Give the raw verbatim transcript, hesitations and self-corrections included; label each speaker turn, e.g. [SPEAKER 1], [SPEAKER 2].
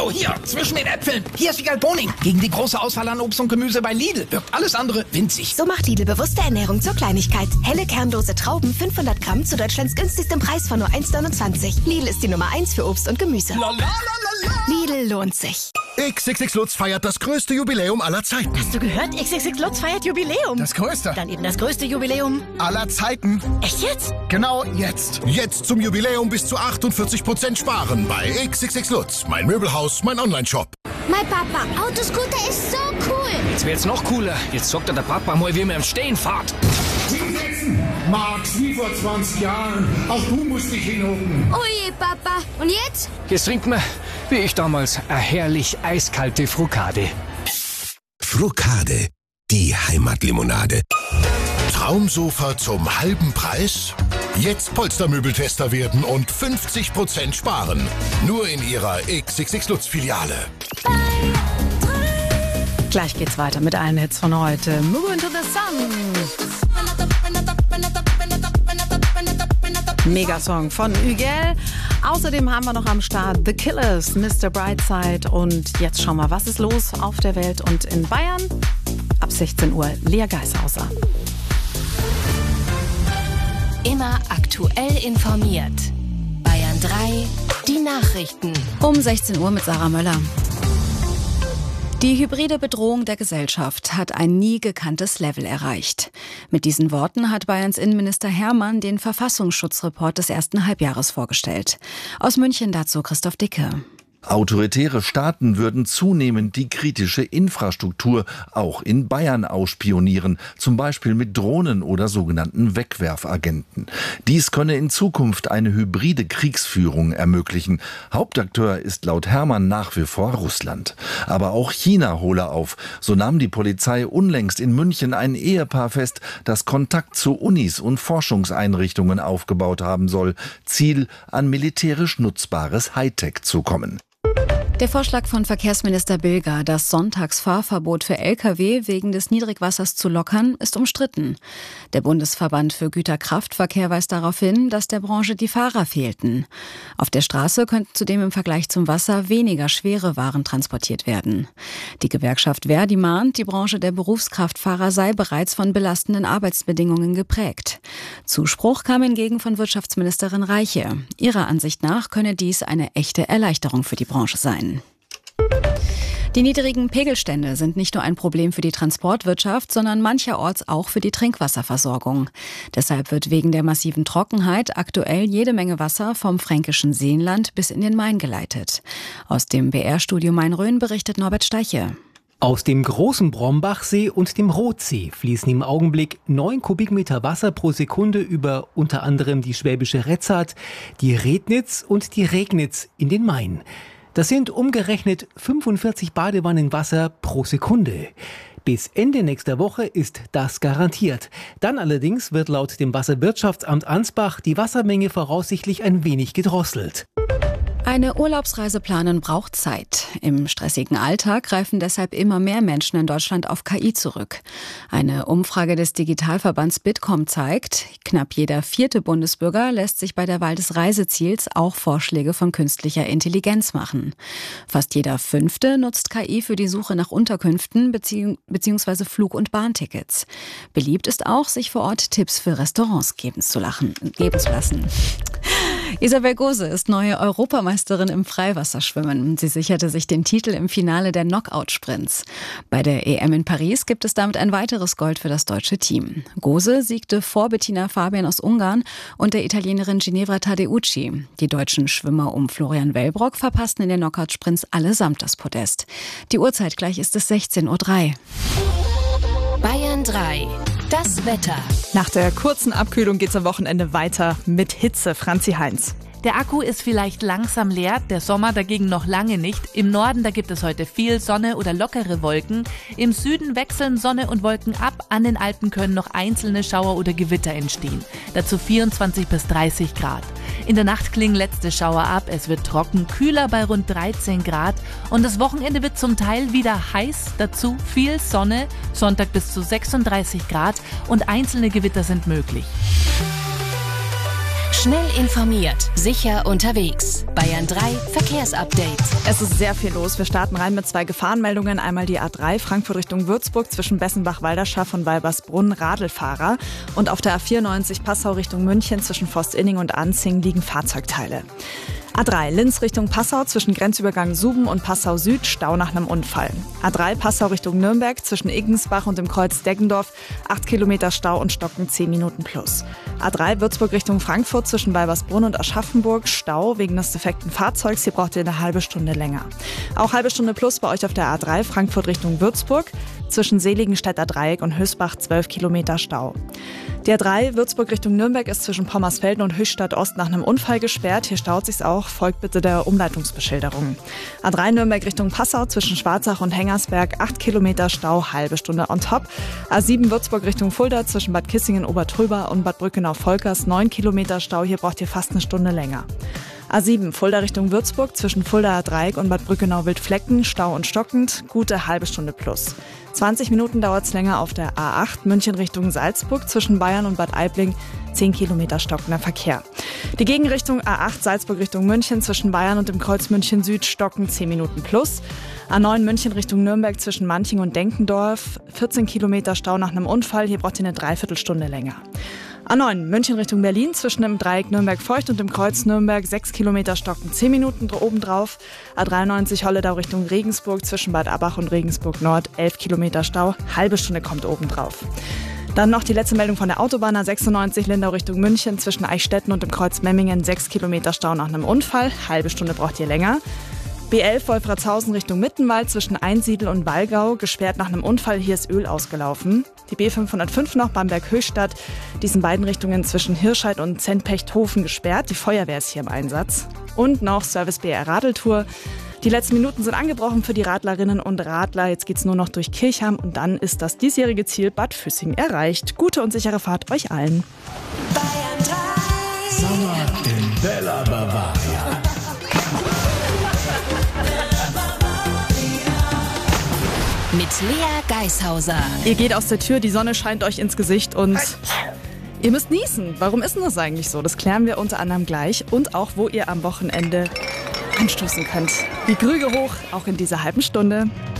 [SPEAKER 1] Hallo, hier, zwischen den Äpfeln. Hier ist Wiegald Boning. Gegen die große Auswahl an Obst und Gemüse bei Lidl wirkt alles andere winzig.
[SPEAKER 2] So macht Lidl bewusste Ernährung zur Kleinigkeit. Helle kernlose Trauben, fünfhundert Gramm zu Deutschlands günstigstem Preis von nur eins neunundzwanzig. Lidl ist die Nummer eins für Obst und Gemüse.
[SPEAKER 1] La, la, la, la, la.
[SPEAKER 2] Lidl lohnt sich.
[SPEAKER 3] X X X Lutz feiert das größte Jubiläum aller Zeiten.
[SPEAKER 4] Hast du gehört? X X X Lutz feiert Jubiläum.
[SPEAKER 3] Das größte
[SPEAKER 4] Dann eben das größte Jubiläum
[SPEAKER 3] aller Zeiten.
[SPEAKER 4] Echt jetzt?
[SPEAKER 3] Genau jetzt. Jetzt zum Jubiläum bis zu achtundvierzig Prozent sparen bei X X X Lutz. Mein Möbelhaus, mein Online-Shop.
[SPEAKER 5] Mein Papa, Autoscooter ist so cool.
[SPEAKER 1] Jetzt wird's noch cooler. Jetzt zockt er der Papa mal, wie man im Stehen fahrt.
[SPEAKER 6] Max, wie vor zwanzig Jahren. Auch du musst dich hinhocken.
[SPEAKER 5] Oh je, Papa. Und jetzt?
[SPEAKER 1] Jetzt trinkt man, wie ich damals, eine herrlich eiskalte Frucade.
[SPEAKER 3] Frucade, die Heimatlimonade. Traumsofa zum halben Preis? Jetzt Polstermöbeltester werden und fünfzig Prozent sparen. Nur in Ihrer X X X Lutz Filiale.
[SPEAKER 7] Gleich geht's weiter mit allen Hits von heute. Move into the Sun. Megasong von Hügel. Außerdem haben wir noch am Start The Killers, Mister Brightside. Und jetzt schauen wir, was ist los auf der Welt und in Bayern. Ab sechzehn Uhr Lea Geishauser.
[SPEAKER 2] Immer aktuell informiert. Bayern drei, die Nachrichten.
[SPEAKER 7] Um sechzehn Uhr mit Sarah Möller. Die hybride Bedrohung der Gesellschaft hat ein nie gekanntes Level erreicht. Mit diesen Worten hat Bayerns Innenminister Hermann den Verfassungsschutzreport des ersten Halbjahres vorgestellt. Aus München dazu Christoph Dicke.
[SPEAKER 8] Autoritäre Staaten würden zunehmend die kritische Infrastruktur auch in Bayern ausspionieren, zum Beispiel mit Drohnen oder sogenannten Wegwerfagenten. Dies könne in Zukunft eine hybride Kriegsführung ermöglichen. Hauptakteur ist laut Hermann nach wie vor Russland. Aber auch China hole auf. So nahm die Polizei unlängst in München ein Ehepaar fest, das Kontakt zu Unis und Forschungseinrichtungen aufgebaut haben soll. Ziel, an militärisch nutzbares Hightech zu kommen.
[SPEAKER 7] Der Vorschlag von Verkehrsminister Bilger, das Sonntagsfahrverbot für L K W wegen des Niedrigwassers zu lockern, ist umstritten. Der Bundesverband für Güterkraftverkehr weist darauf hin, dass der Branche die Fahrer fehlten. Auf der Straße könnten zudem im Vergleich zum Wasser weniger schwere Waren transportiert werden. Die Gewerkschaft Verdi mahnt, die Branche der Berufskraftfahrer sei bereits von belastenden Arbeitsbedingungen geprägt. Zuspruch kam hingegen von Wirtschaftsministerin Reiche. Ihrer Ansicht nach könne dies eine echte Erleichterung für die Branche sein. Die niedrigen Pegelstände sind nicht nur ein Problem für die Transportwirtschaft, sondern mancherorts auch für die Trinkwasserversorgung. Deshalb wird wegen der massiven Trockenheit aktuell jede Menge Wasser vom fränkischen Seenland bis in den Main geleitet. Aus dem B R-Studio Main-Rhön berichtet Norbert Steiche.
[SPEAKER 9] Aus dem großen Brombachsee und dem Rothsee fließen im Augenblick neun Kubikmeter Wasser pro Sekunde über unter anderem die Schwäbische Retzart, die Rednitz und die Regnitz in den Main. Das sind umgerechnet fünfundvierzig Badewannen Wasser pro Sekunde. Bis Ende nächster Woche ist das garantiert. Dann allerdings wird laut dem Wasserwirtschaftsamt Ansbach die Wassermenge voraussichtlich ein wenig gedrosselt.
[SPEAKER 7] Eine Urlaubsreise planen braucht Zeit. Im stressigen Alltag greifen deshalb immer mehr Menschen in Deutschland auf K I zurück. Eine Umfrage des Digitalverbands Bitkom zeigt, knapp jeder vierte Bundesbürger lässt sich bei der Wahl des Reiseziels auch Vorschläge von künstlicher Intelligenz machen. Fast jeder fünfte nutzt K I für die Suche nach Unterkünften bezieh- bzw. Flug- und Bahntickets. Beliebt ist auch, sich vor Ort Tipps für Restaurants geben zu, lachen, geben zu lassen. Isabel Gose ist neue Europameisterin im Freiwasserschwimmen. Sie sicherte sich den Titel im Finale der Knockout-Sprints. Bei der E M in Paris gibt es damit ein weiteres Gold für das deutsche Team. Gose siegte vor Bettina Fabian aus Ungarn und der Italienerin Ginevra Tadeucci. Die deutschen Schwimmer um Florian Wellbrock verpassten in den Knockout-Sprints allesamt das Podest. Die Uhrzeit gleich ist es sechzehn Uhr drei.
[SPEAKER 2] Bayern drei. Das Wetter.
[SPEAKER 10] Nach der kurzen Abkühlung geht's am Wochenende weiter mit Hitze. Franzi Heinz.
[SPEAKER 11] Der Akku ist vielleicht langsam leer, der Sommer dagegen noch lange nicht. Im Norden, da gibt es heute viel Sonne oder lockere Wolken. Im Süden wechseln Sonne und Wolken ab. An den Alpen können noch einzelne Schauer oder Gewitter entstehen. Dazu vierundzwanzig bis dreißig Grad. In der Nacht klingen letzte Schauer ab. Es wird trocken, kühler bei rund dreizehn Grad. Und das Wochenende wird zum Teil wieder heiß. Dazu viel Sonne, Sonntag bis zu sechsunddreißig Grad und einzelne Gewitter sind möglich.
[SPEAKER 12] Schnell informiert, sicher unterwegs. Bayern drei Verkehrsupdate.
[SPEAKER 10] Es ist sehr viel los. Wir starten rein mit zwei Gefahrenmeldungen. Einmal die A drei Frankfurt Richtung Würzburg zwischen Bessenbach-Walderschaft und Walbersbrunn, Radlfahrer. Und auf der A vierundneunzig Passau Richtung München zwischen Forstinning und Anzing liegen Fahrzeugteile. A drei Linz Richtung Passau zwischen Grenzübergang Suben und Passau Süd, Stau nach einem Unfall. A drei Passau Richtung Nürnberg zwischen Iggensbach und dem Kreuz Deggendorf, acht Kilometer Stau und Stocken zehn Minuten plus. A drei Würzburg Richtung Frankfurt zwischen Walbersbrunn und Aschaffenburg, Stau wegen des defekten Fahrzeugs, hier braucht ihr eine halbe Stunde länger. Auch halbe Stunde plus bei euch auf der A drei Frankfurt Richtung Würzburg zwischen Seligenstädter Dreieck und Hösbach zwölf Kilometer Stau. Die A drei Würzburg Richtung Nürnberg ist zwischen Pommersfelden und Höchstadt Ost nach einem Unfall gesperrt. Hier staut sich's auch. Folgt bitte der Umleitungsbeschilderung. A drei Nürnberg Richtung Passau zwischen Schwarzach und Hengersberg acht Kilometer Stau, halbe Stunde on top. A sieben Würzburg Richtung Fulda zwischen Bad Kissingen, Obertröber und Bad Brückenau-Volkers neun Kilometer Stau. Hier braucht ihr fast eine Stunde länger. A sieben Fulda Richtung Würzburg zwischen Fuldaer Dreieck und Bad Brückenau-Wildflecken, Stau und stockend, gute halbe Stunde plus. zwanzig Minuten dauert es länger auf der A acht München Richtung Salzburg zwischen Bayern und Bad Aibling, zehn Kilometer stockender Verkehr. Die Gegenrichtung A acht Salzburg Richtung München zwischen Bayern und dem Kreuz München Süd, stocken zehn Minuten plus. A neun München Richtung Nürnberg zwischen Manching und Denkendorf, vierzehn Kilometer Stau nach einem Unfall, hier braucht ihr eine Dreiviertelstunde länger. A neun München Richtung Berlin zwischen dem Dreieck Nürnberg-Feucht und dem Kreuz Nürnberg, sechs Kilometer stocken zehn Minuten obendrauf. A dreiundneunzig Holledau Richtung Regensburg zwischen Bad Abbach und Regensburg Nord, elf Kilometer Stau, halbe Stunde kommt obendrauf. Dann noch die letzte Meldung von der Autobahn A sechsundneunzig Lindau Richtung München zwischen Eichstätten und dem Kreuz Memmingen, sechs Kilometer Stau nach einem Unfall, halbe Stunde braucht ihr länger. B elf Wolfratshausen Richtung Mittenwald zwischen Einsiedl und Wallgau, gesperrt nach einem Unfall, hier ist Öl ausgelaufen. Die B fünfhundertfünf noch Bamberg-Höchstadt, diesen beiden Richtungen zwischen Hirscheid und Zentpechthofen gesperrt, die Feuerwehr ist hier im Einsatz. Und noch Service B R Radeltour. Die letzten Minuten sind angebrochen für die Radlerinnen und Radler, jetzt geht's nur noch durch Kirchheim und dann ist das diesjährige Ziel Bad Füssing erreicht. Gute und sichere Fahrt euch allen.
[SPEAKER 13] Bayern drei. Sommer in Bella Bavaria.
[SPEAKER 12] Mit Lea Geishauser.
[SPEAKER 10] Ihr geht aus der Tür, die Sonne scheint euch ins Gesicht und ihr müsst niesen. Warum ist denn das eigentlich so? Das klären wir unter anderem gleich und auch, wo ihr am Wochenende anstoßen könnt. Die Krüge hoch, auch in dieser halben Stunde.